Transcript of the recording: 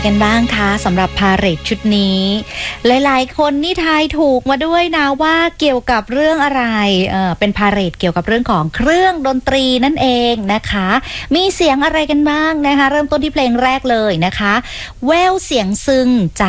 กันบ้างคะสำหรับพาเหรดชุดนี้หลายๆคนนี่ทายถูกมาด้วยนะว่าเกี่ยวกับเรื่องอะไรเป็นพาเหรดเกี่ยวกับเรื่องของเครื่องดนตรีนั่นเองนะคะมีเสียงอะไรกันบ้างนะคะเริ่มต้นที่เพลงแรกเลยนะคะแววเสียงซึงจาก